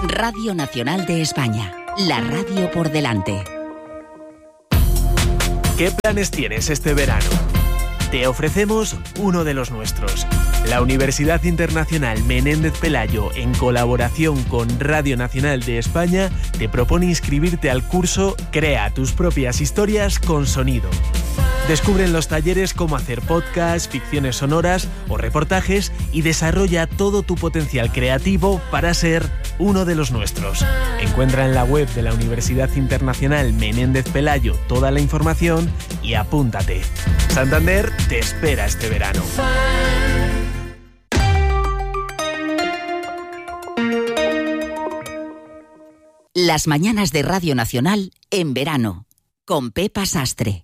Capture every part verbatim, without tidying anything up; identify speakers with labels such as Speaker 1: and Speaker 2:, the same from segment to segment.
Speaker 1: Radio Nacional de España, la radio por delante.
Speaker 2: ¿Qué planes tienes este verano? Te ofrecemos uno de los nuestros. La Universidad Internacional Menéndez Pelayo, en colaboración con Radio Nacional de España, te propone inscribirte al curso Crea tus propias historias con sonido. Descubre en los talleres cómo hacer podcasts, ficciones sonoras o reportajes y desarrolla todo tu potencial creativo para ser uno de los nuestros. Encuentra en la web de la Universidad Internacional Menéndez Pelayo toda la información y apúntate. Santander te espera este verano.
Speaker 1: Las mañanas de Radio Nacional en verano, con Pepa Sastre.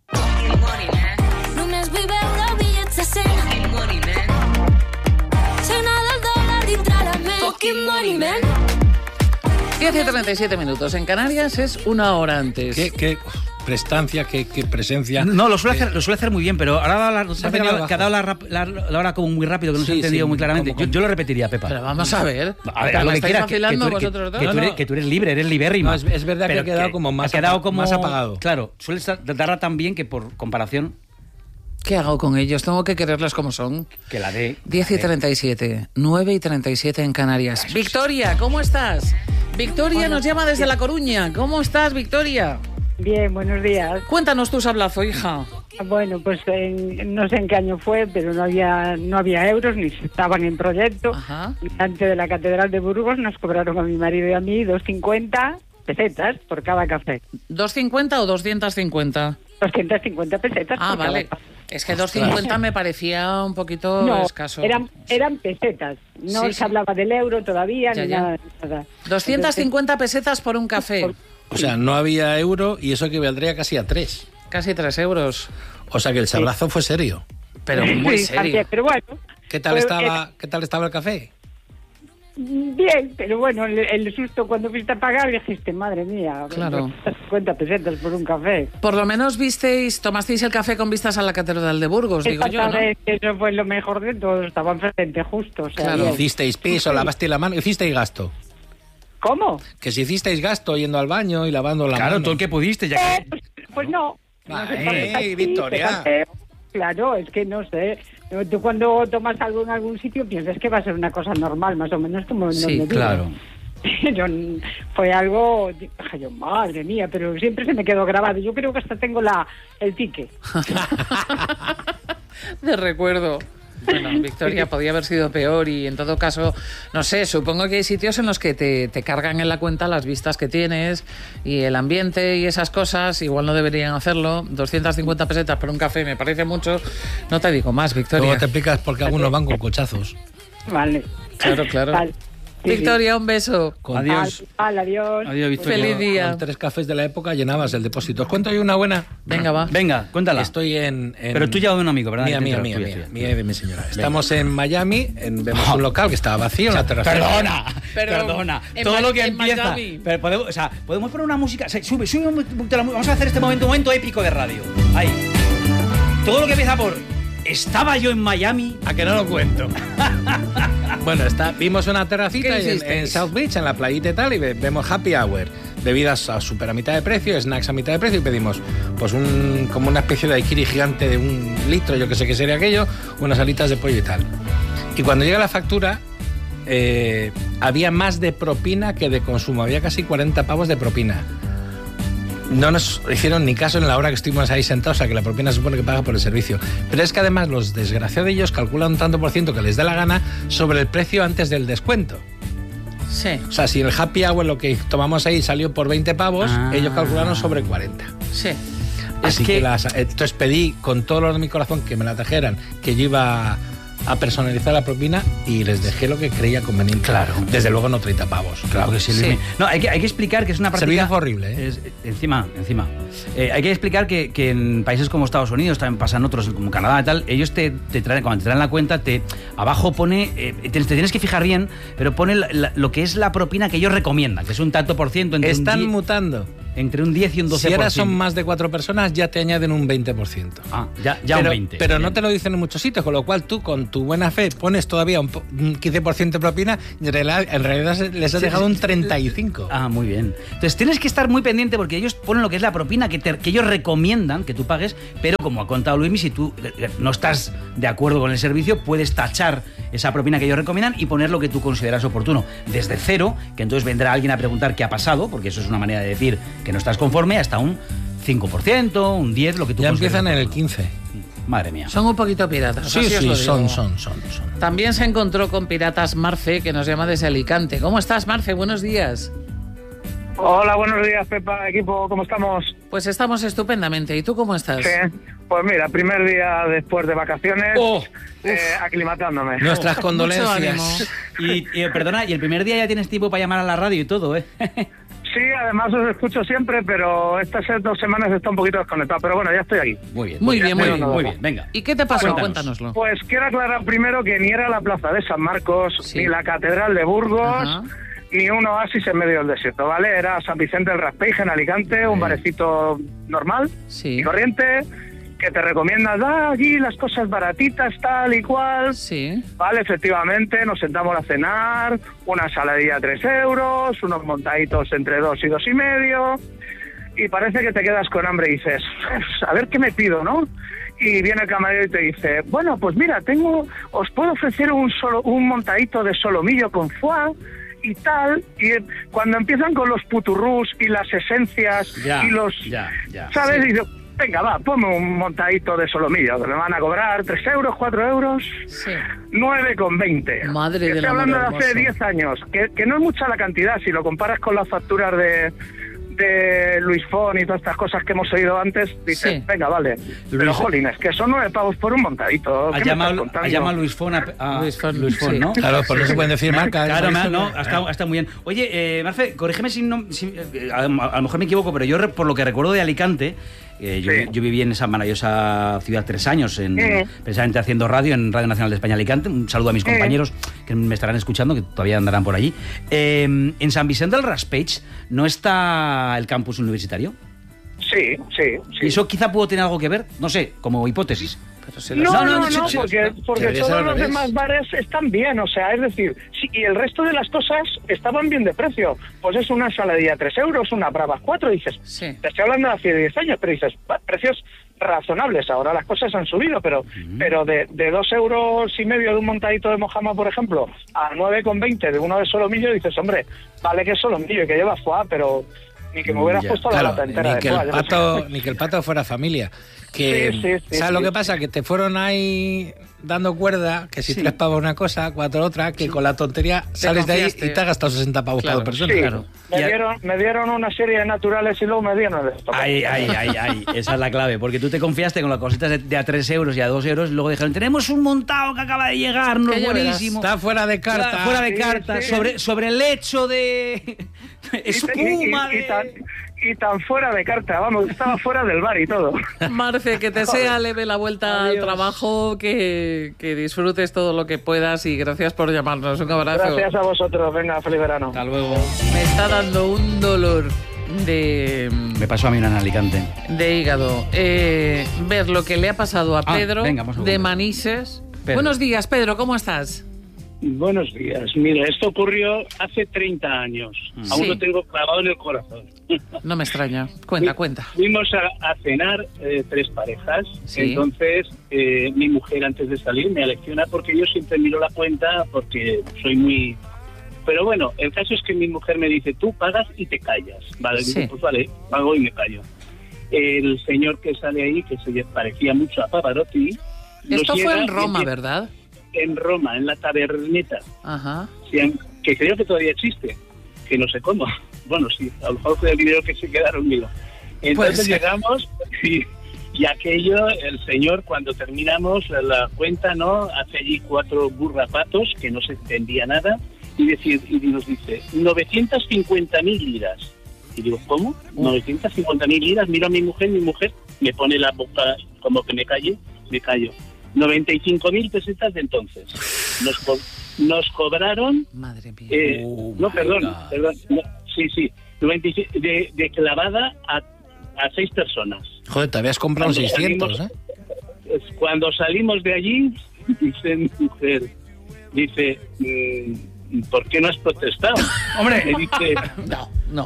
Speaker 3: diez y treinta y siete minutos. En Canarias es una hora antes.
Speaker 4: ¿Qué, qué prestancia, qué, qué presencia?
Speaker 5: No, lo suele,
Speaker 4: eh,
Speaker 5: hacer, lo suele hacer muy bien, pero ahora la, la,
Speaker 4: se ha
Speaker 5: que,
Speaker 4: venido
Speaker 5: que ha dado la, la, la hora como muy rápido, que no
Speaker 4: Sí,
Speaker 5: se ha entendido
Speaker 4: sí,
Speaker 5: muy claramente.
Speaker 4: como-
Speaker 5: Yo, yo lo repetiría, Pepa.
Speaker 3: Pero vamos a ver.
Speaker 5: A ver, a lo
Speaker 3: ¿Me
Speaker 5: que
Speaker 3: estáis
Speaker 5: quieras, que, que,
Speaker 3: vacilando
Speaker 5: tú, que,
Speaker 3: vosotros dos?
Speaker 5: que tú
Speaker 4: No,
Speaker 5: eres,
Speaker 4: no.
Speaker 5: que tú eres libre, eres libérrima.
Speaker 4: No, es- es verdad que
Speaker 5: Pero
Speaker 4: ha quedado como más
Speaker 5: ha quedado
Speaker 4: apa-
Speaker 5: como,
Speaker 4: más apagado.
Speaker 5: Claro, suele darla tan bien que por comparación
Speaker 3: ¿Qué hago con ellos? Tengo que quererles como son.
Speaker 5: que la de...
Speaker 3: diez y treinta y siete, nueve y treinta y siete en Canarias. Victoria, ¿cómo estás? Victoria nos llama desde La Coruña. ¿Cómo estás, Victoria?
Speaker 6: Bien, buenos días.
Speaker 3: Cuéntanos tu sablazo, hija.
Speaker 6: Bueno, pues en- no sé en qué año fue, pero no había no había euros, ni estaban en proyecto.
Speaker 3: Ajá.
Speaker 6: Delante de la Catedral de Burgos nos cobraron a mi marido y a mí dos cincuenta pesetas por cada café.
Speaker 3: ¿dos cincuenta o doscientos cincuenta?
Speaker 6: doscientos cincuenta pesetas
Speaker 3: Ah,
Speaker 6: por cada
Speaker 3: vale.
Speaker 6: café.
Speaker 3: Es que doscientos cincuenta me parecía un poquito
Speaker 6: No,
Speaker 3: escaso.
Speaker 6: eran, eran pesetas. No
Speaker 3: Sí,
Speaker 6: se
Speaker 3: sí.
Speaker 6: hablaba del euro todavía,
Speaker 3: Ya,
Speaker 6: ni
Speaker 3: ya.
Speaker 6: nada. nada.
Speaker 3: doscientos cincuenta pesetas por un café.
Speaker 4: O sea, no había euro y eso equivaldría casi a tres.
Speaker 3: Casi tres euros.
Speaker 4: O sea que el sablazo fue serio.
Speaker 3: Pero muy
Speaker 6: Sí,
Speaker 3: serio.
Speaker 6: también, pero bueno.
Speaker 4: ¿Qué tal
Speaker 6: Pues,
Speaker 4: estaba, ¿qué tal estaba el café?
Speaker 6: Bien, pero bueno, el, el susto cuando fuiste a pagar dijiste, madre mía,
Speaker 3: Claro.
Speaker 6: cincuenta pesetas por un café.
Speaker 3: Por lo menos visteis, tomasteis el café con vistas a la Catedral de Burgos, digo yo, ¿no?
Speaker 6: Exactamente, eso fue lo mejor de todo, estaba enfrente justo. O sea,
Speaker 3: Claro.
Speaker 6: bien.
Speaker 4: Hicisteis piso, lavasteis la mano, hicisteis gasto.
Speaker 6: ¿Cómo?
Speaker 4: Que si hicisteis gasto yendo al baño y lavando la
Speaker 5: Claro,
Speaker 4: mano.
Speaker 5: todo el que pudiste, ya
Speaker 6: Eh, pues, pues no. no
Speaker 4: Ay,
Speaker 6: se pasa así,
Speaker 4: Victoria.
Speaker 6: se pasa- Claro, es que no sé. Tú cuando tomas algo en algún sitio piensas que va a ser una cosa normal, más o menos como en
Speaker 3: Sí,
Speaker 6: donde vives.
Speaker 5: claro.
Speaker 6: Yo, fue algo, dije yo, madre mía, pero siempre se me quedó grabado. Yo creo que hasta tengo la el ticket.
Speaker 3: De recuerdo. Bueno, Victoria, podía haber sido peor y en todo caso, no sé, supongo que hay sitios en los que te, te cargan en la cuenta las vistas que tienes y el ambiente y esas cosas, igual no deberían hacerlo. doscientos cincuenta pesetas por un café me parece mucho. No te digo más, Victoria.
Speaker 4: Luego te explicas por qué algunos van con cochazos.
Speaker 6: Vale.
Speaker 3: Claro, claro.
Speaker 6: Vale. Sí,
Speaker 3: Victoria, un beso.
Speaker 4: Con,
Speaker 5: Adiós.
Speaker 6: Vale, adiós.
Speaker 5: Adiós, Victoria.
Speaker 3: Feliz día.
Speaker 4: con tres cafés de la época llenabas el depósito. Os cuento yo una buena.
Speaker 3: Venga, va.
Speaker 5: Venga, cuéntala.
Speaker 4: Estoy en, en-
Speaker 5: Pero tú ya de un amigo, ¿verdad?
Speaker 4: Mía,
Speaker 5: Que te
Speaker 4: mía,
Speaker 5: entero,
Speaker 4: mía,
Speaker 5: tuya,
Speaker 4: mía,
Speaker 5: tuya,
Speaker 4: mía
Speaker 5: tuya.
Speaker 4: de mi señora. Estamos en Miami, en, vemos un local que estaba vacío en la terraza.
Speaker 5: Perdona,
Speaker 3: Pero
Speaker 5: perdona.
Speaker 3: en
Speaker 5: Todo
Speaker 3: Ma-
Speaker 5: lo que
Speaker 3: en
Speaker 5: empieza.
Speaker 3: Miami.
Speaker 5: Pero podemos, o sea, podemos poner una música. se- Sube, sube un poquito la mu- Vamos a hacer este momento, un momento épico de radio. Ahí. Todo lo que empieza por. Estaba yo en Miami.
Speaker 4: A que no lo cuento. Bueno, está, vimos una terracita
Speaker 3: ¿Qué
Speaker 4: en,
Speaker 3: hicisteis?
Speaker 4: en South Beach, en la playita y tal, y ve- vemos happy hour. Bebidas a super a mitad de precio, snacks a mitad de precio, y pedimos pues un como una especie de daiquiri gigante de un litro, yo que sé qué sería aquello, unas alitas de pollo y tal. Y cuando llega la factura, eh, había más de propina que de consumo, había casi cuarenta pavos de propina. No nos hicieron ni caso en la hora que estuvimos ahí sentados, o sea que la propina se supone que paga por el servicio. Pero es que además los desgraciados de ellos calculan un tanto por ciento que les dé la gana sobre el precio antes del descuento.
Speaker 3: Sí,
Speaker 4: O sea, si el happy hour lo que tomamos ahí salió por veinte pavos,
Speaker 5: Ah.
Speaker 4: ellos calcularon sobre cuarenta.
Speaker 3: sí.
Speaker 4: Así
Speaker 5: que-
Speaker 4: que, las, entonces pedí con todo lo de mi corazón que me la trajeran, que yo iba a personalizar la propina y les dejé lo que creía conveniente.
Speaker 5: Claro.
Speaker 4: Desde luego no treinta pavos.
Speaker 5: Claro que sí,
Speaker 3: Sí.
Speaker 5: Luismi. No, hay que, hay que explicar que es una
Speaker 4: El
Speaker 5: práctica...
Speaker 4: servicio fue horrible, ¿eh?
Speaker 5: Es- encima, encima. Eh, hay que explicar que, que en países como Estados Unidos, también pasan otros, como Canadá y tal, ellos te, te traen, cuando te traen la cuenta, te abajo pone, eh, te, te tienes que fijar bien, pero pone la- la- lo que es la propina que ellos recomiendan, que es un tanto por ciento. Entre un
Speaker 4: Están
Speaker 5: die-
Speaker 4: mutando.
Speaker 5: entre un diez y un doce por ciento.
Speaker 4: Si ahora son más de cuatro personas, ya te añaden un veinte por ciento.
Speaker 5: Ah, ya, ya
Speaker 4: pero,
Speaker 5: un veinte por ciento.
Speaker 4: Pero
Speaker 5: Bien.
Speaker 4: no te lo dicen en muchos sitios, con lo cual tú, con tu buena fe, pones todavía un, un quince por ciento de propina y en realidad, en realidad les has
Speaker 5: Sí,
Speaker 4: dejado
Speaker 5: sí.
Speaker 4: un treinta y cinco por ciento.
Speaker 5: Ah, muy bien. Entonces tienes que estar muy pendiente porque ellos ponen lo que es la propina que, te, que ellos recomiendan que tú pagues, pero como ha contado Luismi, si tú no estás de acuerdo con el servicio, puedes tachar esa propina que ellos recomiendan y poner lo que tú consideras oportuno. Desde cero, que entonces vendrá alguien a preguntar qué ha pasado, porque eso es una manera de decir que no estás conforme, hasta un cinco por ciento, un diez por ciento, lo que tú
Speaker 4: Ya
Speaker 5: consideras
Speaker 4: empiezan en el
Speaker 5: oportuno.
Speaker 4: quince.
Speaker 5: Madre mía.
Speaker 3: Son un poquito piratas.
Speaker 4: Sí,
Speaker 3: así os
Speaker 4: sí,
Speaker 3: lo
Speaker 4: son,
Speaker 3: digo.
Speaker 4: son, son, son.
Speaker 3: También se encontró con piratas Marfe, que nos llama desde Alicante. ¿Cómo estás, Marfe? Buenos días.
Speaker 7: Hola, buenos días, Pepa, equipo, ¿cómo estamos?
Speaker 3: Pues estamos estupendamente. ¿Y tú cómo estás?
Speaker 7: Sí, pues mira, primer día después de vacaciones,
Speaker 5: Oh,
Speaker 7: eh, aclimatándome.
Speaker 4: Nuestras
Speaker 3: Mucho
Speaker 4: condolencias.
Speaker 5: Y, y, perdona, y el primer día ya tienes tiempo para llamar a la radio y todo, ¿eh?
Speaker 7: Sí, además os escucho siempre, pero estas dos semanas está un poquito desconectado, pero bueno, ya estoy aquí.
Speaker 5: Muy bien,
Speaker 3: Muy bien, muy bien.
Speaker 5: muy bien. Venga.
Speaker 3: ¿Y qué te pasó?
Speaker 5: Cuéntanos.
Speaker 3: Cuéntanoslo.
Speaker 7: Pues quiero aclarar primero que ni era la plaza de San Marcos,
Speaker 3: Sí.
Speaker 7: ni la Catedral de Burgos,
Speaker 3: Ajá.
Speaker 7: ni un oasis en medio del desierto, ¿vale? Era San Vicente del Raspeig en Alicante, un barecito normal
Speaker 3: Sí.
Speaker 7: y corriente, que te recomiendas, ah, allí las cosas baratitas, tal y cual.
Speaker 3: Sí.
Speaker 7: Vale, efectivamente, nos sentamos a cenar, una saladilla a tres euros, unos montaditos entre dos y dos y medio, y parece que te quedas con hambre y dices, a ver qué me pido, ¿no? Y viene el camarero y te dice, bueno, pues mira, tengo, os puedo ofrecer un solo, un montadito de solomillo con foie y tal, y eh, cuando empiezan con los puturrús y las esencias
Speaker 5: Ya,
Speaker 7: y los,
Speaker 5: ya, ya.
Speaker 7: ¿sabes?
Speaker 5: Sí.
Speaker 7: Y yo, venga, va, ponme un montadito de solomillo, que me van a cobrar tres euros, cuatro euros,
Speaker 3: Sí.
Speaker 7: nueve con veinte.
Speaker 3: Madre
Speaker 7: Que
Speaker 3: del
Speaker 7: estoy
Speaker 3: amor
Speaker 7: hablando de hace
Speaker 3: hermoso.
Speaker 7: diez años, que, que no es mucha la cantidad, si lo comparas con las facturas de, de Luis Fon y todas estas cosas que hemos oído antes, dices,
Speaker 3: Sí.
Speaker 7: venga, vale. Pero, jolines, que son nueve pavos por un montadito. ¿Qué
Speaker 5: Ha
Speaker 7: me
Speaker 5: llamado,
Speaker 7: estás contando?
Speaker 5: ha llamado Luis Fon a, a-
Speaker 3: Luis Fon,
Speaker 5: Luis Fon,
Speaker 3: sí.
Speaker 5: ¿no?
Speaker 4: Claro, por eso se pueden decir marcas.
Speaker 5: Claro,
Speaker 4: por
Speaker 5: me ha-
Speaker 4: eso-
Speaker 5: no, ha estado, ha estado muy bien. Oye, eh, Marfe, corrígeme si no, si- eh, a, a lo mejor me equivoco, pero yo re- por lo que recuerdo de Alicante, eh, yo,
Speaker 7: Sí.
Speaker 5: yo viví en esa maravillosa ciudad tres años, en,
Speaker 7: Sí.
Speaker 5: precisamente haciendo radio en Radio Nacional de España Alicante. Un saludo a mis
Speaker 7: Sí.
Speaker 5: compañeros que me estarán escuchando, que todavía andarán por allí. Eh, en San Vicente del Raspeig, ¿no está el campus universitario?
Speaker 7: Sí, sí, sí.
Speaker 5: ¿Y eso quizá pudo tener algo que ver? No sé, como hipótesis.
Speaker 3: Pero si
Speaker 7: No,
Speaker 3: los-
Speaker 7: no,
Speaker 5: no,
Speaker 7: no,
Speaker 5: sí, sí,
Speaker 7: porque, porque
Speaker 4: debería ser
Speaker 7: todos
Speaker 4: al
Speaker 7: los
Speaker 4: revés.
Speaker 7: demás bares están bien, o sea, es decir, sí, y el resto de las cosas estaban bien de precio. Pues es una saladilla tres euros, una bravas cuatro, dices,
Speaker 3: Sí.
Speaker 7: te estoy hablando de hace diez años, pero dices, va, precios razonables, ahora las cosas han subido, pero pero de, de dos euros y medio de un montadito de mojama, por ejemplo, a nueve con veinte de uno de solomillo, dices, hombre, vale que es solomillo y que lleva foie, pero ni que me hubieras
Speaker 5: Ya,
Speaker 7: puesto la
Speaker 4: Claro,
Speaker 7: lata entera
Speaker 4: ni
Speaker 7: de
Speaker 4: que,
Speaker 7: foie,
Speaker 4: el
Speaker 7: yo qué sé.
Speaker 4: pato, ni que el pato fuera familia. Que,
Speaker 7: Sí, sí, sí,
Speaker 4: ¿sabes
Speaker 7: sí.
Speaker 4: lo que pasa? Que te fueron ahí dando cuerda, que si
Speaker 5: Sí.
Speaker 4: tres pavos una cosa, cuatro otra, que con la tontería sales de ahí
Speaker 3: confiaste.
Speaker 4: y te has gastado sesenta pavos
Speaker 3: Claro,
Speaker 4: cada persona.
Speaker 7: Sí,
Speaker 5: Claro.
Speaker 7: me,
Speaker 5: Y a-
Speaker 7: dieron, me dieron una serie de naturales y luego me dieron el esto.
Speaker 5: Ay, ay, ay, ay, esa es la clave, porque tú te confiaste con las cositas de, de a tres euros y a dos euros, y luego dijeron, tenemos un montado que acaba de llegar, no
Speaker 3: Que
Speaker 5: es
Speaker 3: ya verás.
Speaker 5: buenísimo.
Speaker 4: Está fuera de carta.
Speaker 5: Está fuera de
Speaker 7: Sí,
Speaker 5: carta,
Speaker 7: sí.
Speaker 5: sobre, sobre el hecho de espuma
Speaker 7: y, y- y
Speaker 5: de...
Speaker 7: tan, y tan fuera de carta, vamos, estaba fuera del bar y todo.
Speaker 3: Marce, que te sea leve la vuelta
Speaker 5: Adiós.
Speaker 3: al trabajo, que, que disfrutes todo lo que puedas y gracias por llamarnos. Un abrazo.
Speaker 7: Gracias a vosotros, venga, feliz verano.
Speaker 5: Hasta luego.
Speaker 3: Me está dando un dolor de,
Speaker 5: Me pasó a mí una en Alicante.
Speaker 3: de hígado. Eh, ver lo que le ha pasado a
Speaker 5: Ah,
Speaker 3: Pedro
Speaker 5: venga, vamos a
Speaker 3: de
Speaker 5: ver.
Speaker 3: Manises.
Speaker 5: Pedro.
Speaker 3: Buenos días, Pedro, ¿cómo estás?
Speaker 8: Buenos días. Mira, esto ocurrió hace treinta años.
Speaker 3: Sí.
Speaker 8: Aún lo tengo clavado en el corazón.
Speaker 3: No me extraña. Cuenta, cuenta.
Speaker 8: Fuimos a, a cenar eh, tres parejas.
Speaker 3: Sí.
Speaker 8: Entonces, eh, mi mujer antes de salir me alecciona porque yo siempre miro la cuenta porque soy muy... Pero bueno, el caso es que mi mujer me dice, tú pagas y te callas. Vale,
Speaker 3: Sí.
Speaker 8: digo, pues vale, pago y me callo. El señor que sale ahí, que se parecía mucho a Pavarotti... nos
Speaker 3: Esto fue
Speaker 8: llega
Speaker 3: en
Speaker 8: y
Speaker 3: Roma,
Speaker 8: dice-
Speaker 3: ¿verdad?
Speaker 8: En Roma, en la taberneta.
Speaker 3: Ajá.
Speaker 8: Sí, que creo que todavía existe, que no sé cómo. Bueno, sí, a lo mejor fue el dinero que se quedaron mío. Entonces
Speaker 3: Puede ser.
Speaker 8: llegamos y, y aquello, el señor, cuando terminamos la cuenta, ¿no? Hace allí cuatro burrapatos, que no se entendía nada, y, decir, y nos dice, novecientas cincuenta mil liras. Y digo, ¿cómo? novecientas cincuenta mil liras. Miro a mi mujer, mi mujer me pone la boca como que me calle, me callo. noventa y cinco mil pesetas de entonces. Nos, co- nos cobraron...
Speaker 3: Madre mía.
Speaker 8: eh,
Speaker 5: Oh,
Speaker 8: no,
Speaker 5: my
Speaker 8: perdón,
Speaker 5: God.
Speaker 8: perdón. no, sí, sí. de, de clavada a, a seis personas.
Speaker 4: Joder, te habías comprado
Speaker 8: Cuando
Speaker 4: seiscientos,
Speaker 8: salimos-
Speaker 4: ¿eh?
Speaker 8: pues, cuando salimos de allí, dice mi mujer, dice, mm, ¿por qué no has protestado?
Speaker 5: Hombre.
Speaker 8: Me dice,
Speaker 3: No, no.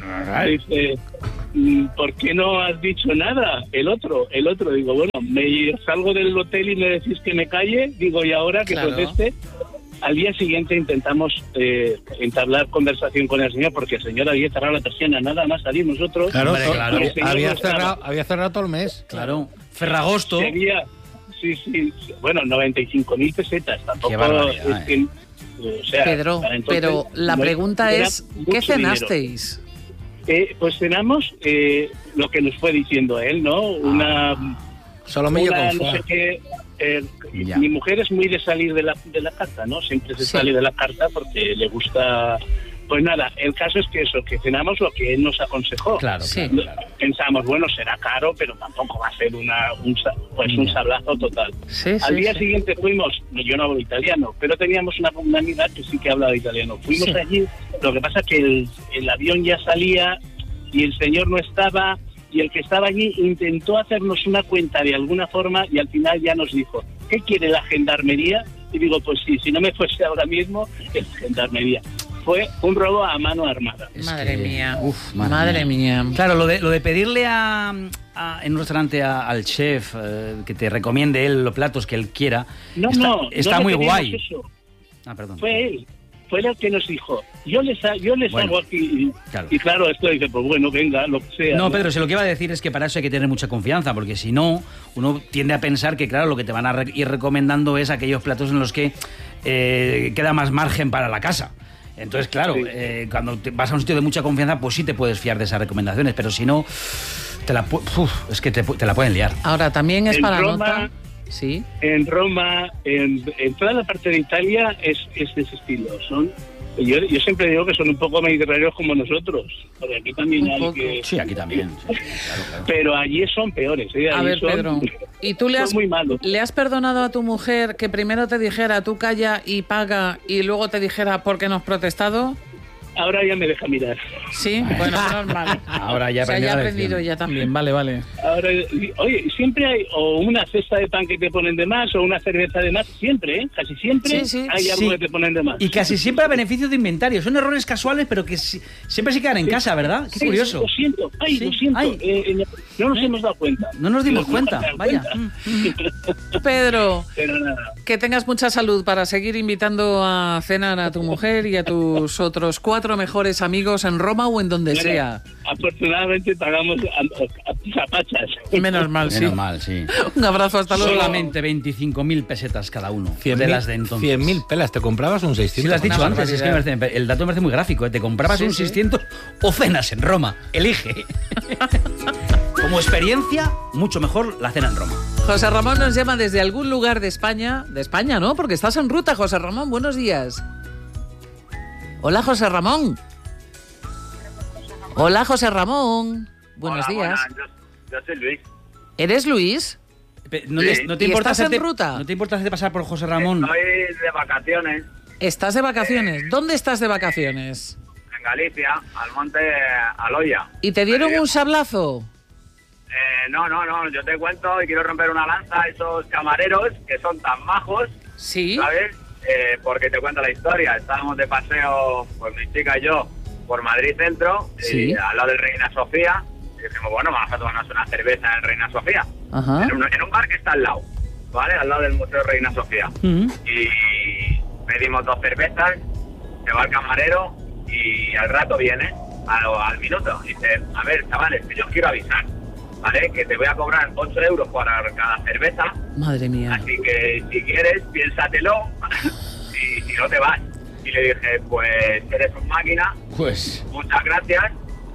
Speaker 8: dice, mm, ¿por qué no has dicho nada? El otro, el otro, digo, bueno, me salgo del hotel y me decís que me calle, digo, y ahora que
Speaker 3: Claro.
Speaker 8: proteste. Al día siguiente intentamos eh, entablar conversación con el señor, porque el señor había cerrado la persiana, nada más salir nosotros.
Speaker 4: Claro,
Speaker 5: Hombre,
Speaker 4: to-
Speaker 5: claro.
Speaker 8: El señor
Speaker 4: había,
Speaker 8: no estaba.
Speaker 4: cerrado, había cerrado todo el mes.
Speaker 5: Claro. Ferragosto.
Speaker 8: Sería, sí, sí, bueno, noventa y cinco mil pesetas, tampoco.
Speaker 5: Qué barbaridad,
Speaker 8: es que, o sea,
Speaker 3: Pedro,
Speaker 8: para entonces,
Speaker 3: pero la
Speaker 8: no
Speaker 3: pregunta
Speaker 8: era
Speaker 3: es,
Speaker 8: mucho
Speaker 3: ¿qué
Speaker 8: dinero.
Speaker 3: cenasteis?
Speaker 8: Eh, pues cenamos eh, lo que nos fue diciendo él, ¿no? Una,
Speaker 4: Solomillo
Speaker 8: una
Speaker 4: con
Speaker 8: no sé
Speaker 4: foie.
Speaker 8: qué. eh,
Speaker 5: Ya.
Speaker 8: mi mujer es muy de salir de la, de la carta, ¿no? Siempre se
Speaker 3: Sí.
Speaker 8: sale de la carta porque le gusta. Pues nada, el caso es que eso, que cenamos lo que él nos aconsejó.
Speaker 5: Claro,
Speaker 3: Sí.
Speaker 5: claro, claro.
Speaker 8: Pensamos, bueno, será caro, pero tampoco va a ser una, un, sa- pues un
Speaker 5: Ya.
Speaker 8: sablazo total.
Speaker 3: Sí,
Speaker 8: Al
Speaker 3: sí,
Speaker 8: día
Speaker 3: sí.
Speaker 8: siguiente fuimos, yo no hablo italiano, pero teníamos una, una amiga que sí que hablaba italiano. Fuimos
Speaker 3: Sí.
Speaker 8: allí, lo que pasa es que el, el avión ya salía y el señor no estaba, y el que estaba allí intentó hacernos una cuenta de alguna forma y al final ya nos dijo, ¿qué quiere la gendarmería? Y digo, pues sí, si no me fuese ahora mismo, es gendarmería. Fue un robo a mano armada.
Speaker 5: Es
Speaker 3: Madre
Speaker 5: que-
Speaker 3: mía.
Speaker 5: uf,
Speaker 3: Madre mía.
Speaker 5: Claro, lo de, lo de pedirle a, a- en un restaurante a- al chef eh, que te recomiende él los platos que él quiera,
Speaker 8: No,
Speaker 5: está,
Speaker 8: no,
Speaker 5: está
Speaker 8: no
Speaker 5: muy
Speaker 8: le pedimos
Speaker 5: guay.
Speaker 8: eso.
Speaker 5: Ah, perdón.
Speaker 8: Fue él, fue él el que nos dijo, yo les, ha- yo les
Speaker 5: Bueno,
Speaker 8: hago aquí. Y
Speaker 5: claro.
Speaker 8: y claro, esto dice, pues bueno, venga, lo que sea.
Speaker 5: No, Pedro, si lo que iba a decir es que para eso hay que tener mucha confianza, porque si no, uno tiende a pensar que, claro, lo que te van a re- ir recomendando es aquellos platos en los que eh, queda más margen para la casa. Entonces, claro,
Speaker 8: Sí.
Speaker 5: eh, cuando te vas a un sitio de mucha confianza, pues sí te puedes fiar de esas recomendaciones, pero si no, te la, pu- uf, es que te, pu- te la pueden liar.
Speaker 3: Ahora, también es
Speaker 8: En
Speaker 3: para
Speaker 8: Roma-
Speaker 3: nota... Sí.
Speaker 8: En Roma, en, en toda la parte de Italia es, es de ese estilo. Son, yo, yo siempre digo que son un poco mediterráneos como nosotros, porque aquí también
Speaker 3: Un
Speaker 8: hay
Speaker 3: poco.
Speaker 8: que...
Speaker 5: Sí, aquí también. Sí, sí, claro, claro.
Speaker 8: Pero allí son peores, ¿eh?
Speaker 3: A
Speaker 8: Allí
Speaker 3: ver,
Speaker 8: son-
Speaker 3: Pedro, ¿y tú le
Speaker 8: son
Speaker 3: has,
Speaker 8: muy malos.
Speaker 3: le has perdonado a tu mujer que primero te dijera tú calla y paga y luego te dijera por qué no has protestado?
Speaker 8: Ahora ya me deja mirar.
Speaker 3: Sí, bueno, normal.
Speaker 5: Ahora ya
Speaker 3: O sea,
Speaker 5: aprendí
Speaker 3: ya
Speaker 5: la
Speaker 3: ha aprendido
Speaker 5: lección.
Speaker 3: ya también, vale, vale.
Speaker 8: Ahora, oye, siempre hay o una cesta de pan que te ponen de más o una cerveza de más, siempre, ¿eh? Casi siempre
Speaker 3: Sí, sí.
Speaker 8: hay algo
Speaker 5: Sí.
Speaker 8: que te ponen de más.
Speaker 5: Y casi siempre a beneficio de inventario. Son errores casuales, pero que si- siempre se quedan en casa, ¿verdad? Qué
Speaker 8: Sí,
Speaker 5: curioso.
Speaker 8: Lo siento, ay,
Speaker 5: Sí,
Speaker 8: lo siento.
Speaker 5: ay.
Speaker 8: eh, eh, no nos hemos dado cuenta.
Speaker 5: No nos dimos
Speaker 8: hemos
Speaker 5: cuenta,
Speaker 8: dado
Speaker 5: vaya.
Speaker 8: cuenta.
Speaker 3: Pedro,
Speaker 8: Pero nada.
Speaker 3: que tengas mucha salud para seguir invitando a cenar a tu mujer y a tus otros cuatro mejores amigos en Roma o en donde
Speaker 8: Bueno,
Speaker 3: sea.
Speaker 8: afortunadamente pagamos a, a, a zapachas.
Speaker 3: Menos mal, sí.
Speaker 5: Menos mal, sí.
Speaker 3: Un abrazo, hasta luego.
Speaker 5: Solamente veinticinco mil pesetas cada uno.
Speaker 4: cien
Speaker 5: de
Speaker 4: mil-
Speaker 5: las de entonces.
Speaker 4: cien mil pelas, ¿te comprabas un
Speaker 5: Sí,
Speaker 4: seiscientos?
Speaker 5: lo has dicho
Speaker 3: Una
Speaker 5: antes, es que me
Speaker 3: barbaridad.
Speaker 5: parece- el dato me parece muy gráfico. ¿eh? Te comprabas
Speaker 3: Sí,
Speaker 5: un
Speaker 3: sí.
Speaker 5: seiscientos o cenas en Roma. Elige. Como experiencia, mucho mejor la cena en Roma.
Speaker 3: José Ramón nos llama desde algún lugar de España. De España, ¿no? Porque estás en ruta, José Ramón. Buenos días. Hola, José Ramón. Hola, José Ramón. Buenos
Speaker 9: Hola,
Speaker 3: días.
Speaker 9: buenas, Yo, yo soy Luis.
Speaker 3: ¿Eres Luis?
Speaker 5: Pe- ¿No,
Speaker 9: Sí.
Speaker 5: te, no te
Speaker 3: ¿Y
Speaker 5: importa
Speaker 3: estás en
Speaker 5: hacerte,
Speaker 3: ruta?
Speaker 5: ¿No te importa hacerte pasar por José Ramón?
Speaker 9: Estoy de vacaciones
Speaker 3: ¿Estás de vacaciones? ¿Dónde estás de vacaciones?
Speaker 9: en Galicia, al monte Aloya.
Speaker 3: ¿Y te dieron
Speaker 9: Ahí.
Speaker 3: un sablazo?
Speaker 9: Eh, no, no, no, yo te cuento y quiero romper una lanza a esos camareros que son tan majos,
Speaker 3: Sí.
Speaker 9: ¿sabes? Eh, porque te cuento la historia. Estábamos de paseo, pues mi chica y yo, por Madrid Centro,
Speaker 3: Sí.
Speaker 9: y al lado del Reina Sofía. Y dijimos, bueno, vamos a tomarnos una cerveza en Reina Sofía.
Speaker 3: Ajá.
Speaker 9: En un, en un bar que está al lado, ¿vale? Al lado del Museo Reina Sofía.
Speaker 5: Mm.
Speaker 9: Y pedimos dos cervezas, se va el camarero y al rato viene, al, al minuto, dice, a ver, chavales, que yo os quiero avisar, ¿vale? Que te voy a cobrar ocho euros por cada cerveza,
Speaker 3: Madre mía.
Speaker 9: así que si quieres, piénsatelo y si no te vas. Y le dije, pues eres un máquina,
Speaker 5: Pues,
Speaker 9: muchas gracias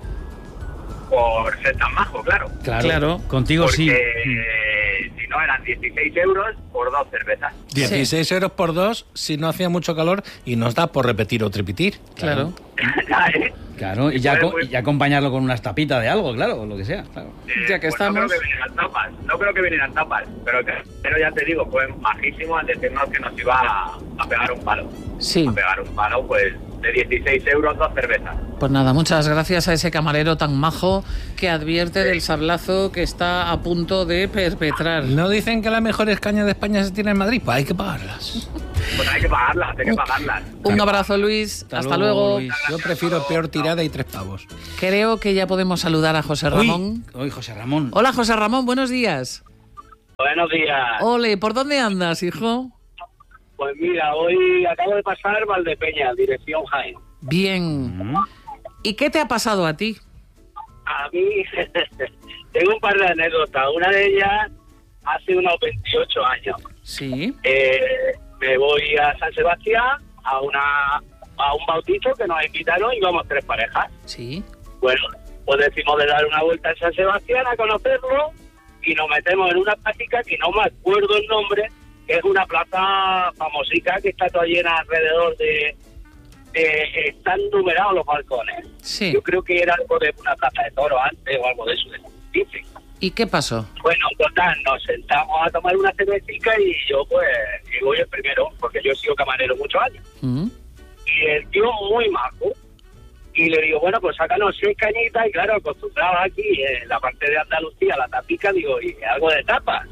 Speaker 9: por ser tan majo, claro.
Speaker 5: claro.
Speaker 3: Claro.
Speaker 5: Contigo
Speaker 9: Porque
Speaker 5: sí.
Speaker 9: eh, si no eran dieciséis euros por dos cervezas.
Speaker 4: dieciséis euros por dos si no hacía mucho calor y nos da por repetir o tripetir.
Speaker 3: Claro.
Speaker 9: Ya, ¿eh?
Speaker 5: Claro, y ya,
Speaker 9: Pues,
Speaker 5: co-
Speaker 9: pues-
Speaker 5: y acompañarlo con unas tapitas de algo, claro, o lo que sea. Claro.
Speaker 9: Eh,
Speaker 3: Ya que
Speaker 9: pues
Speaker 3: estamos.
Speaker 9: No creo que vinieran tapas, no creo que vinieran tapas, pero, que- pero ya te digo, fue majísimo al decirnos que nos iba a, a pegar un palo.
Speaker 3: Sí.
Speaker 9: A pegar un palo, pues de dieciséis euros dos cervezas.
Speaker 3: Pues nada, muchas gracias a ese camarero tan majo que advierte del sablazo que está a punto de perpetrar.
Speaker 4: ¿No dicen que las mejores cañas de España se tienen en Madrid? Pues hay que pagarlas.
Speaker 9: Pues hay que pagarlas, hay que pagarlas.
Speaker 3: Un abrazo, Luis. Hasta, Hasta luego. luego.
Speaker 4: Luis. Yo prefiero peor tirada y tres pavos.
Speaker 3: Creo que ya podemos saludar a José Ramón.
Speaker 5: Hoy, hoy José Ramón.
Speaker 3: Hola, José Ramón, buenos días.
Speaker 8: Buenos días.
Speaker 3: Ole, ¿por dónde andas, hijo?
Speaker 8: Pues mira, hoy acabo de pasar Valdepeña, dirección Jaén.
Speaker 3: Bien. ¿Y qué te ha pasado a ti?
Speaker 8: A mí tengo un par de anécdotas. Una de ellas hace unos veintiocho años.
Speaker 3: Sí.
Speaker 8: Eh, me voy a San Sebastián a una a un bautizo que nos invitaron y íbamos tres parejas.
Speaker 3: Sí.
Speaker 8: Bueno, pues decimos de dar una vuelta a San Sebastián a conocerlo y nos metemos en una práctica que no me acuerdo el nombre, que es una plaza famosica que está toda llena alrededor de... de están numerados los balcones.
Speaker 3: Sí.
Speaker 8: Yo creo que era algo de una plaza de toros antes o algo de eso. Dicen.
Speaker 3: ¿Y qué pasó?
Speaker 8: Bueno, total, nos sentamos a tomar una cervecita y yo pues y voy el primero, porque yo he sido camarero muchos años.
Speaker 3: Uh-huh.
Speaker 8: Y el tío muy majo. Y le digo, bueno, pues sácanos seis cañitas. Y claro, acostumbrado aquí en la parte de Andalucía, la tapica, digo, y algo de tapa.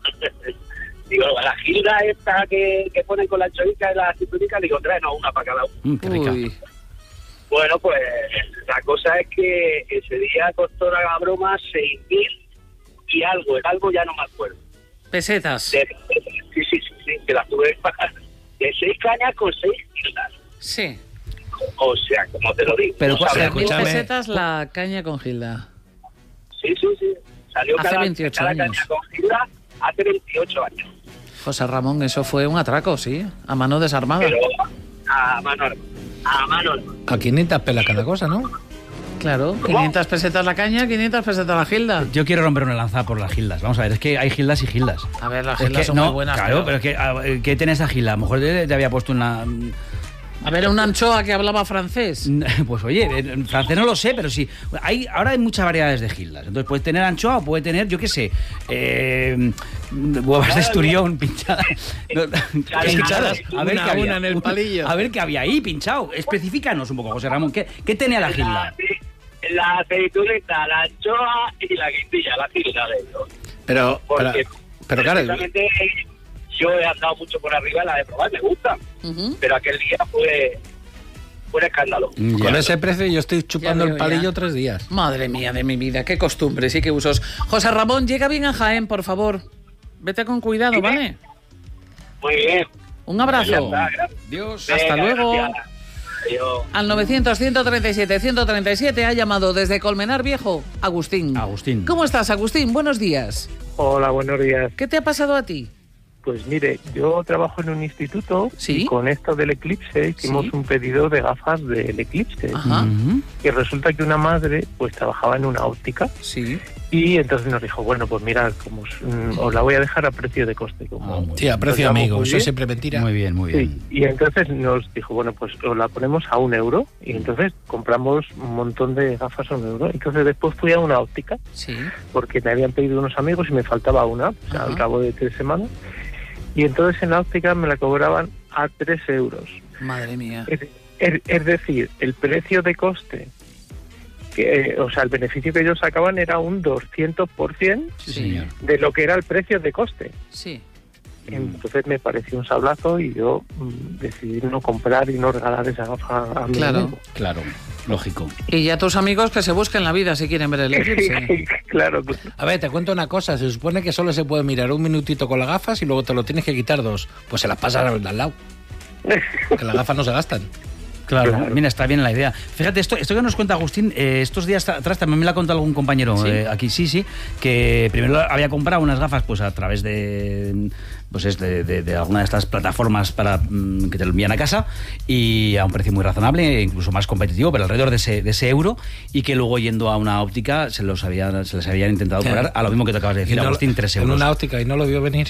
Speaker 8: Digo, la gilda esta que, que ponen con la anchoica y la cinturita, digo, tráenos una para cada uno.
Speaker 5: Mm, qué rica.
Speaker 3: Uy.
Speaker 8: Bueno, pues la cosa es que ese día costó la broma seis mil y algo, el algo ya no me acuerdo.
Speaker 3: Pesetas.
Speaker 8: De, sí, sí, sí, sí, que las tuve que pagar. De seis cañas con seis gildas.
Speaker 3: Sí.
Speaker 8: O sea, como te lo digo.
Speaker 5: Pero,
Speaker 8: no sabes,
Speaker 3: Mil
Speaker 5: escúchame.
Speaker 3: pesetas la caña con Gilda.
Speaker 8: Sí, sí, sí. Salió
Speaker 3: Hace
Speaker 8: cada,
Speaker 3: veintiocho
Speaker 8: cada
Speaker 3: años.
Speaker 8: caña con gilda hace veintiocho años.
Speaker 3: José Ramón, eso fue un atraco, sí, a mano desarmada.
Speaker 8: Pero a mano a mano.
Speaker 4: A quinientas pelas cada cosa, ¿no?
Speaker 3: Claro, quinientas pesetas la caña, quinientas pesetas la Gilda.
Speaker 5: Yo quiero romper una lanza por las gildas. Vamos a ver, es que hay gildas y gildas.
Speaker 3: A ver, las
Speaker 5: Es
Speaker 3: Gildas
Speaker 5: que,
Speaker 3: son
Speaker 5: no,
Speaker 3: muy buenas.
Speaker 5: Claro, pero es que, a- ¿qué tiene esa gilda? A lo mejor te, te había puesto una...
Speaker 3: A ver, una anchoa que hablaba francés.
Speaker 5: Pues oye, en francés no lo sé, pero sí. Hay, ahora hay muchas variedades de gildas. Entonces puedes tener anchoa o puede tener, yo qué sé, eh, huevas de esturión pinchadas. No, pinchadas. A ver
Speaker 4: Una,
Speaker 5: qué había.
Speaker 4: una en el palillo.
Speaker 5: A ver qué había ahí pinchado. Especifícanos un poco, José Ramón. ¿Qué, qué tenía la gilda?
Speaker 8: La, la aceitunita, la anchoa y la guindilla, la gilda de ellos.
Speaker 4: Pero,
Speaker 8: Porque
Speaker 4: pero, pero claro,
Speaker 8: precisamente yo he andado mucho por arriba, la de probar, me gusta.
Speaker 3: Uh-huh.
Speaker 8: Pero aquel día fue, fue un escándalo.
Speaker 4: con ese precio yo estoy chupando
Speaker 3: Ya veo,
Speaker 4: el palillo
Speaker 3: ya.
Speaker 4: tres días.
Speaker 3: Madre mía de mi vida, qué costumbres y qué usos. José Ramón, llega bien a Jaén, por favor. Vete con cuidado, ¿vale?
Speaker 8: Muy bien.
Speaker 3: Un
Speaker 8: Ya
Speaker 3: abrazo.
Speaker 8: está, gracias.
Speaker 5: Dios.
Speaker 3: Hasta
Speaker 8: Venga,
Speaker 3: luego.
Speaker 8: gracias. Adiós.
Speaker 3: Al novecientos, ciento treinta y siete, ciento treinta y siete ha llamado desde Colmenar Viejo Agustín.
Speaker 5: Agustín.
Speaker 3: ¿Cómo estás, Agustín? Buenos días.
Speaker 6: Hola, buenos días.
Speaker 3: ¿Qué te ha pasado a ti?
Speaker 6: Pues mire, yo trabajo en un instituto
Speaker 3: Sí.
Speaker 6: y con esto del eclipse hicimos
Speaker 3: Sí.
Speaker 6: un pedido de gafas del eclipse.
Speaker 3: Ajá.
Speaker 5: Ujú.
Speaker 6: Y resulta que una madre pues trabajaba en una óptica
Speaker 3: Sí.
Speaker 6: y entonces nos dijo, bueno, pues mirad, como os, mm, os la voy a dejar a precio de coste. Como,
Speaker 5: Ah, muy
Speaker 4: Sí, a precio
Speaker 6: Nos
Speaker 4: amigo,
Speaker 6: vamos muy
Speaker 4: eso
Speaker 6: bien.
Speaker 4: siempre mentira.
Speaker 5: Muy bien, muy
Speaker 6: Sí,
Speaker 5: bien.
Speaker 6: y entonces nos dijo, bueno, pues os la ponemos a un euro y entonces compramos un montón de gafas a un euro. Entonces después fui a una óptica
Speaker 3: Sí.
Speaker 6: porque me habían pedido unos amigos y me faltaba una, o sea,
Speaker 3: Ajá.
Speaker 6: al cabo de tres semanas. Y entonces en la óptica me la cobraban a tres euros.
Speaker 3: Madre mía.
Speaker 6: Es, es- es decir, el precio de coste, que, eh, o sea, el beneficio que ellos sacaban era un doscientos por ciento
Speaker 5: Sí, señor.
Speaker 6: de lo que era el precio de coste.
Speaker 3: Sí.
Speaker 6: Entonces me pareció un sablazo y yo mm, decidí no comprar y no regalar esa gafa a mi
Speaker 3: Claro.
Speaker 6: amigo.
Speaker 5: Claro, lógico.
Speaker 3: Y ya tus amigos que se busquen la vida si quieren ver el eclipse.
Speaker 6: Claro, claro.
Speaker 4: A ver, te cuento una cosa. Se supone que solo se puede mirar un minutito con las gafas y luego te lo tienes que quitar dos. Pues se las pasas al de al lado. Que las gafas no se gastan.
Speaker 5: Claro,
Speaker 6: Claro.
Speaker 5: mira, está bien la idea. Fíjate, esto, esto que nos cuenta Agustín, eh, estos días atrás también me lo ha contado algún compañero
Speaker 3: ¿Sí?
Speaker 5: eh, aquí, sí, sí, que primero había comprado unas gafas pues a través de pues es de, de- de alguna de estas plataformas para mm, que te lo envían a casa y a un precio muy razonable, e incluso más competitivo, pero alrededor de ese, de ese euro, y que luego yendo a una óptica se los habían, se les habían intentado cobrar a lo mismo que te acabas de decir,
Speaker 4: Y no-
Speaker 5: Agustín, tres
Speaker 4: En
Speaker 5: euros.
Speaker 4: una óptica y no lo vio venir.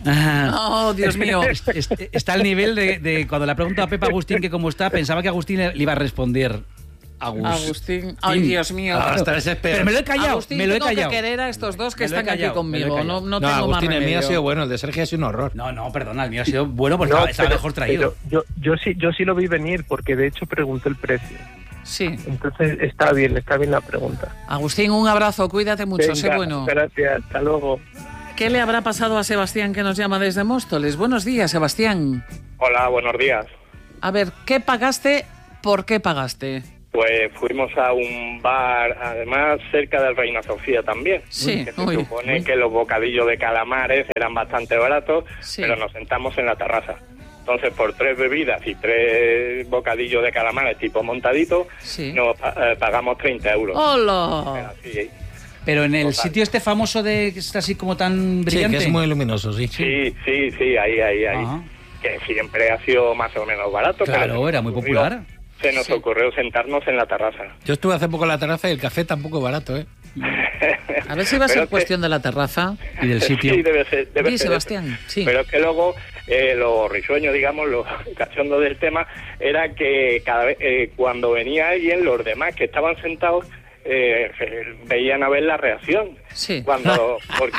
Speaker 5: Ah.
Speaker 3: Oh, Dios mío.
Speaker 5: Est- est- Está al nivel de, de cuando le ha preguntado a Pepa Agustín que cómo está, pensaba que Agustín le, le iba a responder.
Speaker 4: Agustín.
Speaker 3: Agustín. Ay, Dios mío.
Speaker 4: Ah, hasta ese
Speaker 5: Pero me lo he callado,
Speaker 3: Agustín,
Speaker 5: me lo he
Speaker 3: tengo
Speaker 5: callado.
Speaker 3: que querer a estos dos que
Speaker 5: Me lo he
Speaker 3: están
Speaker 5: callado,
Speaker 3: aquí
Speaker 5: me lo he
Speaker 3: conmigo.
Speaker 5: callado.
Speaker 3: No, no,
Speaker 4: No,
Speaker 3: tengo
Speaker 4: Agustín,
Speaker 3: más
Speaker 4: el mío
Speaker 3: remedio.
Speaker 4: ha sido bueno, el de Sergio ha sido un horror.
Speaker 5: No, no, perdona, el mío ha sido bueno porque
Speaker 10: No,
Speaker 5: estaba, estaba
Speaker 10: pero-
Speaker 5: mejor traído.
Speaker 10: pero yo, yo sí, yo sí lo vi venir porque de hecho pregunté el precio.
Speaker 3: Sí.
Speaker 10: Entonces está bien, está bien la pregunta.
Speaker 3: Agustín, un abrazo, cuídate mucho, sé
Speaker 10: Venga,
Speaker 3: bueno.
Speaker 10: Gracias, hasta luego.
Speaker 3: ¿Qué le habrá pasado a Sebastián que nos llama desde Móstoles? Buenos días, Sebastián.
Speaker 11: Hola, buenos días.
Speaker 3: A ver, ¿qué pagaste? ¿Por qué pagaste?
Speaker 11: Pues fuimos a un bar, además cerca del Reina Sofía también.
Speaker 3: Sí,
Speaker 11: que se
Speaker 3: uy,
Speaker 11: supone
Speaker 3: uy.
Speaker 11: que los bocadillos de calamares eran bastante baratos,
Speaker 3: Sí.
Speaker 11: pero nos sentamos en la terraza. Entonces, por tres bebidas y tres bocadillos de calamares tipo montadito,
Speaker 3: Sí.
Speaker 11: nos eh, pagamos treinta euros.
Speaker 3: ¡Hola!
Speaker 11: Sí,
Speaker 5: Pero en el
Speaker 11: Total.
Speaker 5: sitio este famoso de que está así como tan
Speaker 4: Sí,
Speaker 5: brillante.
Speaker 4: que es muy luminoso, sí.
Speaker 11: sí, sí, sí, ahí, ahí, ahí.
Speaker 5: Ajá.
Speaker 11: Que siempre ha sido más o menos barato.
Speaker 5: Claro,
Speaker 11: pero se nos
Speaker 5: era muy
Speaker 11: ocurrió-
Speaker 5: popular.
Speaker 11: Se nos
Speaker 3: Sí.
Speaker 11: ocurrió sentarnos en la terraza.
Speaker 4: Yo estuve hace poco en la terraza y el café tampoco es barato, ¿eh?
Speaker 3: A ver si va a
Speaker 11: Pero
Speaker 3: ser
Speaker 11: es que-
Speaker 3: cuestión de la terraza.
Speaker 5: Y del sitio.
Speaker 11: Sí, debe ser. Debe
Speaker 3: Sí,
Speaker 11: ser
Speaker 3: Sebastián,
Speaker 11: eso.
Speaker 3: sí.
Speaker 11: Pero es que luego eh, lo risueño, digamos, lo cachondo del tema, era que cada vez eh, cuando venía alguien, los demás que estaban sentados eh, eh, veían a ver la reacción.
Speaker 3: Sí.
Speaker 11: Cuando, porque,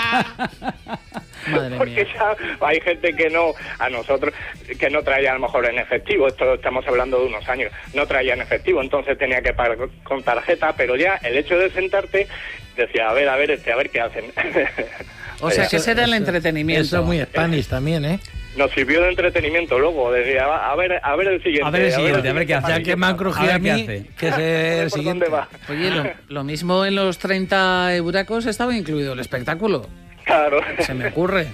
Speaker 3: Madre
Speaker 11: porque
Speaker 3: mía.
Speaker 11: ya hay gente que no, a nosotros, que no traía a lo mejor en efectivo, esto estamos hablando de unos años, no traía en efectivo, entonces tenía que pagar con tarjeta, pero ya el hecho de sentarte, decía, a ver, a ver, este, a ver qué hacen.
Speaker 3: O sea, que
Speaker 4: Eso-
Speaker 3: será el
Speaker 4: eso-
Speaker 3: entretenimiento.
Speaker 4: Eso es muy Spanish también, ¿eh?
Speaker 11: Nos sirvió de entretenimiento luego, decía, a ver, a ver el siguiente.
Speaker 5: A ver el siguiente, a ver qué hace.
Speaker 4: Ya que me han crujido
Speaker 5: A
Speaker 4: a
Speaker 5: ver
Speaker 4: mí,
Speaker 5: qué hace.
Speaker 4: que es
Speaker 11: A ver
Speaker 4: el
Speaker 11: por
Speaker 4: siguiente.
Speaker 11: dónde va.
Speaker 3: Oye, lo, lo mismo en los treinta euracos estaba incluido el espectáculo.
Speaker 11: Claro.
Speaker 3: Se me ocurre.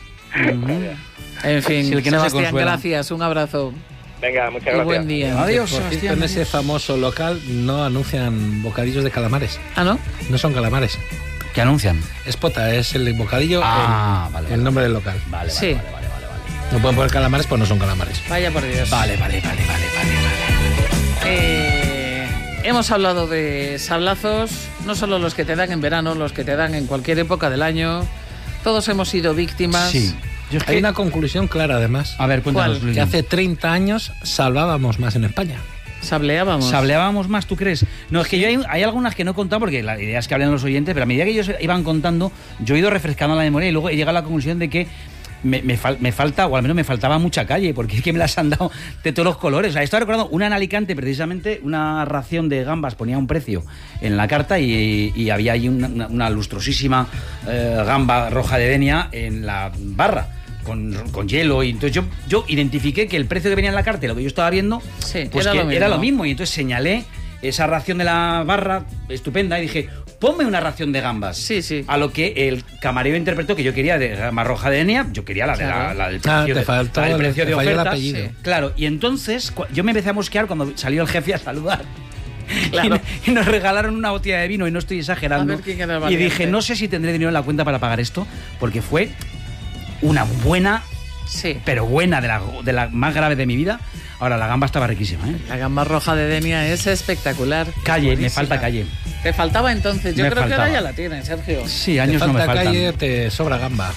Speaker 3: En fin,
Speaker 5: Si el que no se
Speaker 3: Sebastián,
Speaker 5: consuela.
Speaker 3: gracias, un abrazo.
Speaker 11: Venga, muchas
Speaker 3: Y
Speaker 11: gracias.
Speaker 3: buen día.
Speaker 5: Adiós,
Speaker 4: Por cierto,
Speaker 5: Sebastián.
Speaker 4: en ese famoso local no anuncian bocadillos de calamares.
Speaker 3: Ah, ¿no?
Speaker 4: No son calamares.
Speaker 5: ¿Qué anuncian?
Speaker 4: Es pota, es el bocadillo,
Speaker 5: Ah,
Speaker 4: el,
Speaker 5: vale,
Speaker 4: el
Speaker 5: vale.
Speaker 4: nombre del local.
Speaker 5: Vale,
Speaker 3: Sí.
Speaker 5: vale, vale, vale, vale.
Speaker 4: No pueden poner calamares, pues no son calamares.
Speaker 3: Vaya por Dios.
Speaker 5: Vale, vale, vale, vale, vale, vale.
Speaker 3: Eh, hemos hablado de sablazos, no solo los que te dan en verano, los que te dan en cualquier época del año. Todos hemos sido víctimas.
Speaker 5: Sí. Yo es
Speaker 4: Hay
Speaker 5: que-
Speaker 4: una conclusión clara, además.
Speaker 5: A ver, cuéntanos,
Speaker 3: ¿Cuál?
Speaker 5: Luis.
Speaker 4: Que hace treinta años salvábamos más en España.
Speaker 3: Sableábamos.
Speaker 5: ¿Sableábamos más, tú crees? No, es que yo hay, hay algunas que no he contado porque la idea es que hablen los oyentes, pero a medida que ellos iban contando, yo he ido refrescando la memoria y luego he llegado a la conclusión de que me, me, fal- me falta, o al menos me faltaba mucha calle, porque es que me las han dado de todos los colores. O sea, estaba recordando una en Alicante, precisamente, una ración de gambas ponía un precio en la carta y, y había ahí una, una- una lustrosísima eh, gamba roja de Denia en la barra. Con, con hielo, y entonces yo, yo identifiqué que el precio que venía en la carta y lo que yo estaba viendo
Speaker 3: Sí,
Speaker 5: pues
Speaker 3: era
Speaker 5: que
Speaker 3: lo mismo.
Speaker 5: era lo mismo, y entonces señalé esa ración de la barra estupenda y dije, ponme una ración de gambas.
Speaker 3: Sí, sí.
Speaker 5: A lo que el camarero interpretó que yo quería de gamba roja de Enia, yo quería la, de la,
Speaker 3: Claro.
Speaker 5: la del
Speaker 4: Ah,
Speaker 5: precio,
Speaker 4: te
Speaker 5: de,
Speaker 4: faltó
Speaker 5: la del
Speaker 4: el-
Speaker 5: precio
Speaker 4: te
Speaker 5: de
Speaker 4: falló el
Speaker 5: oferta.
Speaker 4: apellido.
Speaker 5: Sí. Claro, y entonces cu- yo me empecé a mosquear cuando salió el jefe a saludar.
Speaker 3: Claro.
Speaker 5: Y, y nos regalaron una botella de vino, y no estoy exagerando.
Speaker 3: A ver quién era el
Speaker 5: y
Speaker 3: valiente.
Speaker 5: dije, no sé si tendré dinero en la cuenta para pagar esto, porque fue una buena,
Speaker 3: Sí.
Speaker 5: pero buena, de la, de la más grave de mi vida. Ahora, la gamba estaba riquísima, ¿eh?
Speaker 3: La gamba roja de Denia es espectacular.
Speaker 5: Calle, me
Speaker 3: Buenísima.
Speaker 5: falta calle.
Speaker 3: Te faltaba entonces. Yo
Speaker 5: Me
Speaker 3: creo que
Speaker 5: faltaba.
Speaker 3: ahora ya la tienes, Sergio.
Speaker 5: Sí,
Speaker 4: Te
Speaker 5: años no me
Speaker 4: falta
Speaker 5: faltan.
Speaker 4: calle, te sobra gamba.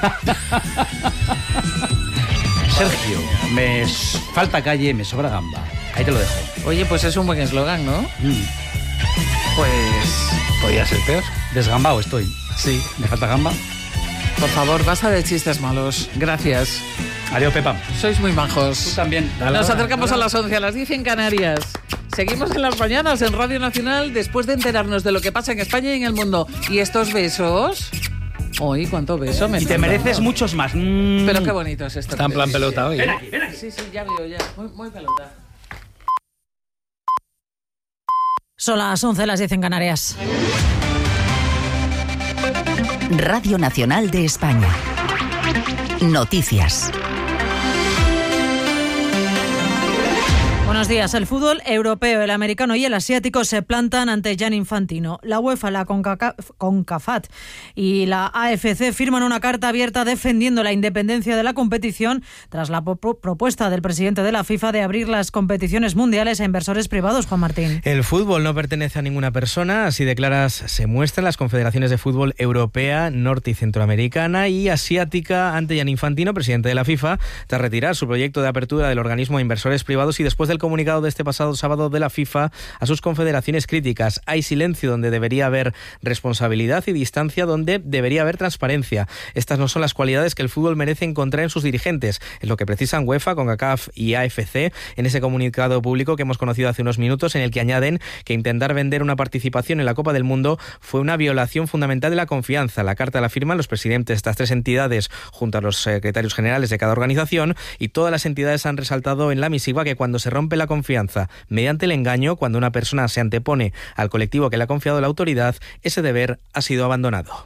Speaker 5: Sergio, me s- falta calle, me sobra gamba. Ahí te lo dejo.
Speaker 3: Oye, pues es un buen eslogan, ¿no?
Speaker 5: Mm.
Speaker 3: Pues,
Speaker 4: Podría ser peor.
Speaker 5: Desgambado estoy.
Speaker 4: Sí.
Speaker 5: Me falta gamba.
Speaker 3: por favor, basta de chistes malos. Gracias.
Speaker 5: Adiós, Pepa.
Speaker 3: Sois muy majos.
Speaker 5: Tú también.
Speaker 3: Nos acercamos a las once, a las diez en Canarias. Seguimos en las mañanas en Radio Nacional después de enterarnos de lo que pasa en España y en el mundo. ¿Y estos besos? Uy, cuánto beso me
Speaker 5: Y te
Speaker 3: están
Speaker 5: mereces
Speaker 3: dando.
Speaker 5: muchos más. Mm.
Speaker 3: Pero qué bonito es esto.
Speaker 4: Está en
Speaker 3: que
Speaker 4: plan
Speaker 3: decís.
Speaker 4: pelota hoy. ¿eh?
Speaker 3: Sí, sí, ya veo, ya. Muy, muy pelota.
Speaker 12: Son las once, las diez en Canarias.
Speaker 1: Radio Nacional de España. Noticias.
Speaker 12: Buenos días. El fútbol europeo, el americano y el asiático se plantan ante Gianni Infantino. La UEFA, la Concaca- CONCACAF y la A F C firman una carta abierta defendiendo la independencia de la competición tras la po- propuesta del presidente de la FIFA de abrir las competiciones mundiales a inversores privados, Juan Martín.
Speaker 13: El fútbol no pertenece a ninguna persona, así de claras se muestran las confederaciones de fútbol europea, norte y centroamericana y asiática ante Gianni Infantino, presidente de la FIFA, tras retirar su proyecto de apertura del organismo a inversores privados y después del comunicado comunicado de este pasado sábado de la FIFA a sus confederaciones críticas. Hay silencio donde debería haber responsabilidad y distancia donde debería haber transparencia. Estas no son las cualidades que el fútbol merece encontrar en sus dirigentes. Es lo que precisan UEFA, CONCACAF y A F C en ese comunicado público que hemos conocido hace unos minutos, en el que añaden que intentar vender una participación en la Copa del Mundo fue una violación fundamental de la confianza. La carta la firman los presidentes de estas tres entidades junto a los secretarios generales de cada organización, y todas las entidades han resaltado en la misiva que cuando se rompe la confianza mediante el engaño, cuando una persona se antepone al colectivo que le ha confiado la autoridad, ese deber ha sido abandonado.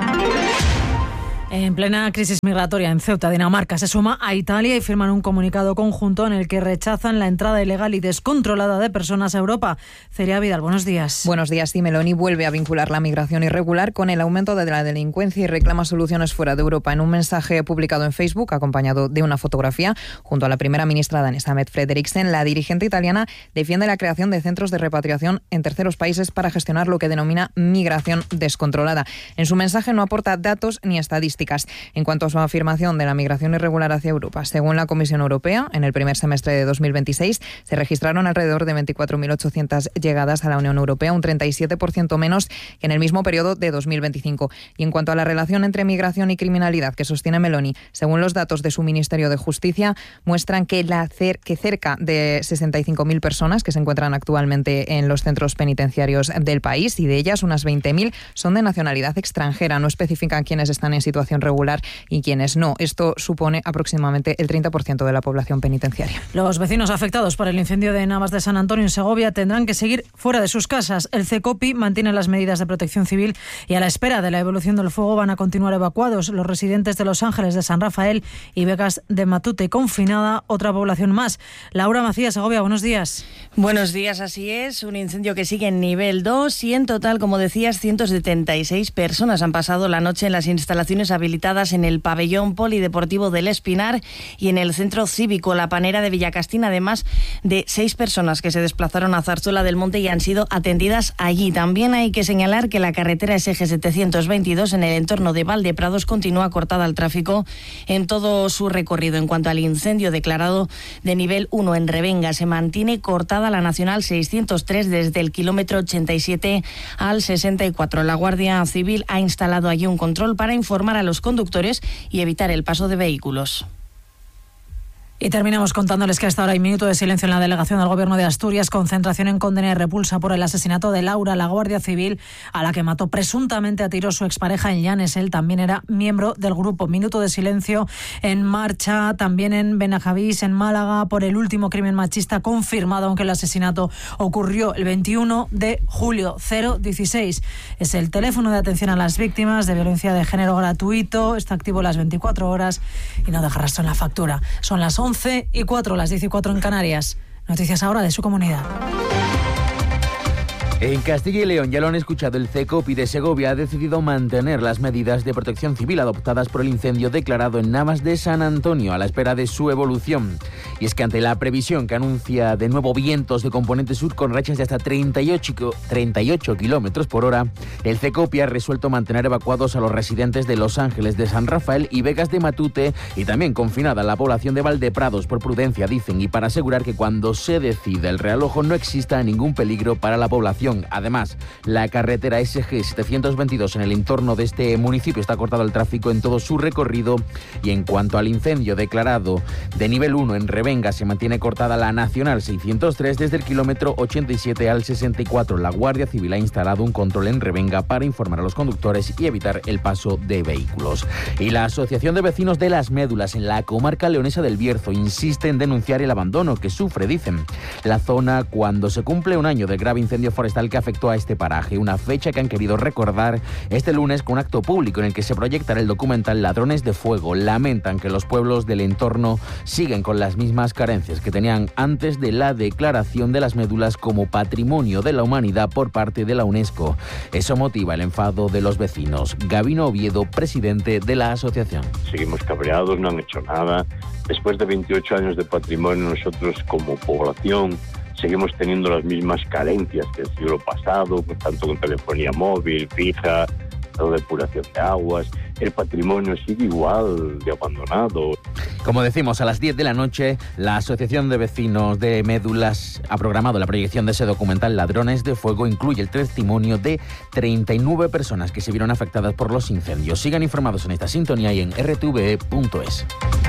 Speaker 12: En plena crisis migratoria en Ceuta, Dinamarca se suma a Italia y firman un comunicado conjunto en el que rechazan la entrada ilegal y descontrolada de personas a Europa. Celia Vidal, buenos días.
Speaker 14: Buenos días. Sí, Meloni vuelve a vincular la migración irregular con el aumento de la delincuencia y reclama soluciones fuera de Europa. En un mensaje publicado en Facebook, acompañado de una fotografía, junto a la primera ministra danesa Mette Frederiksen, la dirigente italiana defiende la creación de centros de repatriación en terceros países para gestionar lo que denomina migración descontrolada. En su mensaje no aporta datos ni estadísticas. En cuanto a su afirmación de la migración irregular hacia Europa, según la Comisión Europea, en el primer semestre de dos mil veintiséis se registraron alrededor de veinticuatro mil ochocientas llegadas a la Unión Europea, un treinta y siete por ciento menos que en el mismo periodo de dos mil veinticinco. Y en cuanto a la relación entre migración y criminalidad que sostiene Meloni, según los datos de su Ministerio de Justicia, muestran que, la cer- que cerca de sesenta y cinco mil personas que se encuentran actualmente en los centros penitenciarios del país, y de ellas unas veinte mil son de nacionalidad extranjera. No especifican quiénes están en situación regular y quienes no. Esto supone aproximadamente el treinta por ciento de la población penitenciaria.
Speaker 12: Los vecinos afectados por el incendio de Navas de San Antonio en Segovia tendrán que seguir fuera de sus casas. El CECOPI mantiene las medidas de protección civil y a la espera de la evolución del fuego van a continuar evacuados los residentes de Los Ángeles de San Rafael y Vegas de Matute. Confinada otra población más. Laura Macías, Segovia, buenos días.
Speaker 15: Buenos días, así es. Un incendio que sigue en nivel dos y en total, como decías, ciento setenta y seis personas han pasado la noche en las instalaciones habilitadas en el pabellón polideportivo del Espinar y en el centro cívico La Panera de Villacastín, además de seis personas que se desplazaron a Zarzuela del Monte y han sido atendidas allí. También hay que señalar que la carretera S G setecientos veintidós en el entorno de Valdeprados continúa cortada al tráfico en todo su recorrido. En cuanto al incendio declarado de nivel uno en Revenga, se mantiene cortada la Nacional seiscientos tres desde el kilómetro ochenta y siete al sesenta y cuatro. La Guardia Civil ha instalado allí un control para informar a los conductores y evitar el paso de vehículos.
Speaker 12: Y terminamos contándoles que hasta ahora hay minuto de silencio en la delegación del Gobierno de Asturias, concentración en condena y repulsa por el asesinato de Laura, la Guardia Civil, a la que mató presuntamente a tiros su expareja en Llanes. Él también era miembro del grupo. Minuto de silencio en marcha también en Benajavís, en Málaga, por el último crimen machista confirmado, aunque el asesinato ocurrió el veintiuno de julio. cero dieciséis es el teléfono de atención a las víctimas de violencia de género gratuito. Está activo las veinticuatro horas y no deja rastro en la factura. Son las once y cuatro, las diez y cuatro en Canarias. Noticias ahora de su comunidad.
Speaker 16: En Castilla y León, ya lo han escuchado, el CECOPI de Segovia ha decidido mantener las medidas de protección civil adoptadas por el incendio declarado en Navas de San Antonio, a la espera de su evolución. Y es que ante la previsión que anuncia de nuevo vientos de componente sur con rachas de hasta treinta y ocho kilómetros por hora, el CECOPI ha resuelto mantener evacuados a los residentes de Los Ángeles de San Rafael y Vegas de Matute, y también confinada la población de Valdeprados por prudencia, dicen, y para asegurar que cuando se decida el realojo no exista ningún peligro para la población. Además, la carretera S G setecientos veintidós en el entorno de este municipio está cortado al tráfico en todo su recorrido. Y en cuanto al incendio declarado de nivel uno en Revenga, se mantiene cortada la Nacional seiscientos tres desde el kilómetro ochenta y siete al sesenta y cuatro. La Guardia Civil ha instalado un control en Revenga para informar a los conductores y evitar el paso de vehículos. Y la Asociación de Vecinos de Las Médulas en la comarca leonesa del Bierzo insiste en denunciar el abandono que sufre, dicen, la zona cuando se cumple un año del grave incendio forestal que afectó a este paraje, una fecha que han querido recordar este lunes con un acto público en el que se proyectará el documental Ladrones de Fuego. Lamentan que los pueblos del entorno siguen con las mismas carencias que tenían antes de la declaración de Las Médulas como Patrimonio de la Humanidad por parte de la UNESCO. Eso motiva el enfado de los vecinos. Gabino Oviedo, presidente de la asociación.
Speaker 17: Seguimos cabreados, no han hecho nada. Después de veintiocho años de patrimonio, nosotros como población seguimos teniendo las mismas carencias que el siglo pasado, tanto con telefonía móvil, fija, o depuración de aguas. El patrimonio sigue igual de abandonado.
Speaker 16: Como decimos, a las diez de la noche, la Asociación de Vecinos de Médulas ha programado la proyección de ese documental Ladrones de Fuego. Incluye el testimonio de treinta y nueve personas que se vieron afectadas por los incendios. Sigan informados en esta sintonía y en r t v e punto es.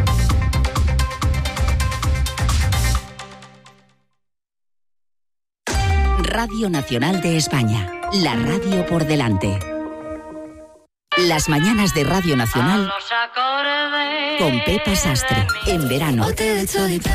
Speaker 1: Radio Nacional de España, la radio por delante. Las mañanas de Radio Nacional con Pepa Sastre, en verano.